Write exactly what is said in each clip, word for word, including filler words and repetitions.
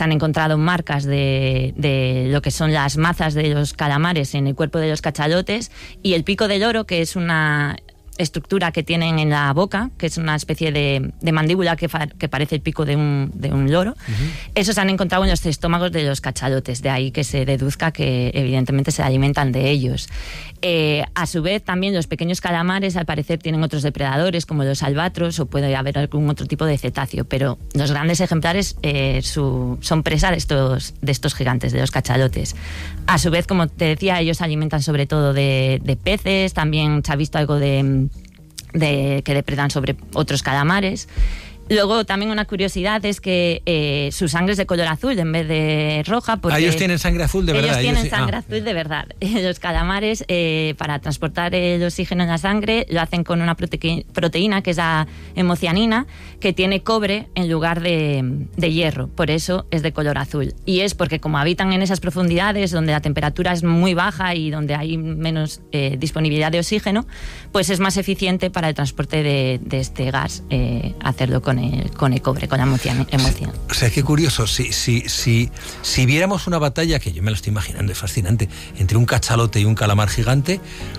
se han encontrado marcas de, de lo que son las mazas de los calamares en el cuerpo de los cachalotes, y el pico del loro, que es una estructura que tienen en la boca, que es una especie de, de mandíbula que, fa, que parece el pico de un, de un loro. Uh-huh. Esos se han encontrado en los estómagos de los cachalotes, de ahí que se deduzca que evidentemente se alimentan de ellos. Eh, a su vez, también los pequeños calamares al parecer tienen otros depredadores como los albatros, o puede haber algún otro tipo de cetáceo, pero los grandes ejemplares eh, su, son presa de estos, de estos gigantes, de los cachalotes. A su vez, como te decía, ellos se alimentan sobre todo de, de peces, también se ha visto algo de De, que depredan sobre otros calamares. Luego, también una curiosidad es que eh, su sangre es de color azul en vez de roja. Porque ah, ellos tienen sangre azul de verdad. Ellos tienen ellos, sangre ah. azul de verdad. Los calamares, eh, para transportar el oxígeno en la sangre, lo hacen con una prote- proteína que es la hemocianina, que tiene cobre en lugar de, de hierro. Por eso es de color azul. Y es porque, como habitan en esas profundidades donde la temperatura es muy baja y donde hay menos eh, disponibilidad de oxígeno, pues es más eficiente para el transporte de, de este gas, eh, hacerlo con el, con el cobre, con la emoción. O sea, qué curioso. Si, si, si, si viéramos una batalla, que yo me lo estoy imaginando, es fascinante, entre un cachalote y un calamar gigante,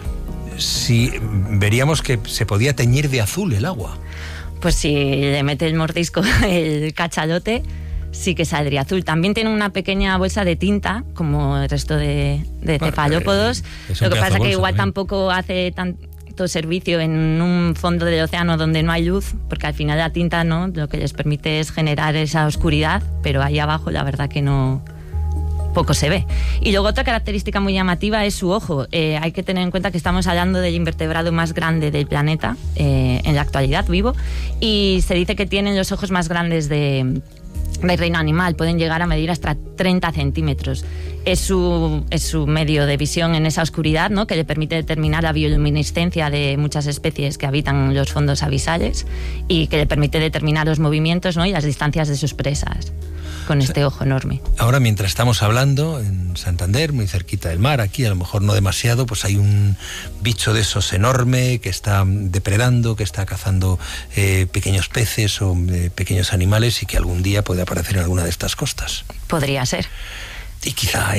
si veríamos que se podía teñir de azul el agua. Pues si le mete el mordisco el cachalote, sí que saldría azul. También tiene una pequeña bolsa de tinta, como el resto de, de bueno, cefalópodos. Lo que pasa es que igual también. Tampoco hace tanto servicio en un fondo del océano donde no hay luz, porque al final la tinta, ¿no?, lo que les permite es generar esa oscuridad, pero ahí abajo la verdad que no... poco se ve. Y luego otra característica muy llamativa es su ojo. Eh, hay que tener en cuenta que estamos hablando del invertebrado más grande del planeta, eh, en la actualidad vivo, y se dice que tienen los ojos más grandes de, del reino animal. Pueden llegar a medir hasta treinta centímetros. Es su, es su medio de visión en esa oscuridad, ¿no?, que le permite determinar la bioluminiscencia de muchas especies que habitan los fondos abisales, y que le permite determinar los movimientos, ¿no?, y las distancias de sus presas, con este ojo enorme. Ahora, mientras estamos hablando, en Santander, muy cerquita del mar, aquí a lo mejor no demasiado, pues hay un bicho de esos enorme que está depredando, que está cazando eh, pequeños peces o eh, pequeños animales, y que algún día puede aparecer en alguna de estas costas. Podría ser. Y quizá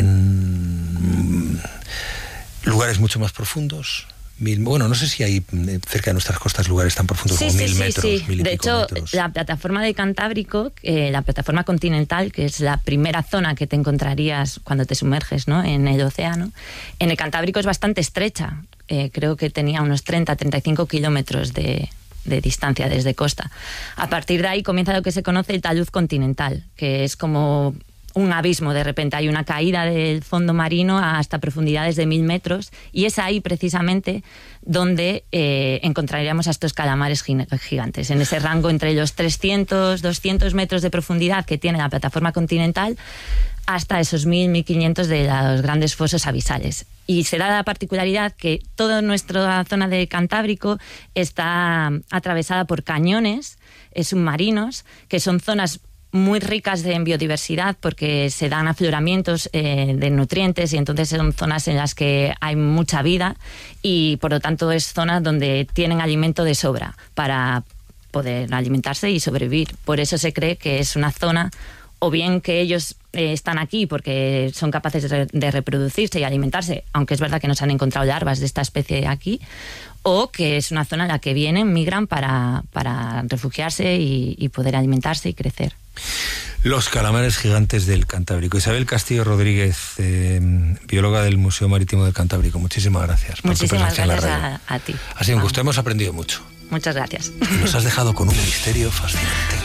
en lugares mucho más profundos. Mil, bueno, no sé si hay cerca de nuestras costas lugares tan profundos sí, como sí, mil sí, metros, sí. mil y de pico hecho, metros. La plataforma del Cantábrico, eh, la plataforma continental, que es la primera zona que te encontrarías cuando te sumerges, ¿no?, en el océano, en el Cantábrico es bastante estrecha. Eh, creo que tenía unos treinta a treinta y cinco kilómetros de, de distancia desde costa. A partir de ahí comienza lo que se conoce el talud continental, que es como un abismo. De repente hay una caída del fondo marino hasta profundidades de mil metros, y es ahí precisamente donde eh, encontraríamos a estos calamares gigantes, en ese rango entre los trescientos, doscientos metros de profundidad que tiene la plataforma continental hasta esos mil, mil quinientos de los grandes fosos abisales. Y se da la particularidad que toda nuestra zona del Cantábrico está atravesada por cañones eh, submarinos, que son zonas muy ricas de, en biodiversidad, porque se dan afloramientos eh, de nutrientes, y entonces son zonas en las que hay mucha vida, y por lo tanto es zonas donde tienen alimento de sobra para poder alimentarse y sobrevivir. Por eso se cree que es una zona, o bien que ellos eh, están aquí porque son capaces de, de reproducirse y alimentarse, aunque es verdad que no se han encontrado larvas de esta especie aquí, o que es una zona en la que vienen, migran para, para refugiarse y, y poder alimentarse y crecer. Los calamares gigantes del Cantábrico. Isabel Castillo Rodríguez, eh, bióloga del Museo Marítimo del Cantábrico. Muchísimas gracias por Muchísimas tu presencia gracias en la radio. A, a ti. Ha sido un gusto, hemos aprendido mucho. Muchas gracias. Y nos has dejado con un misterio fascinante.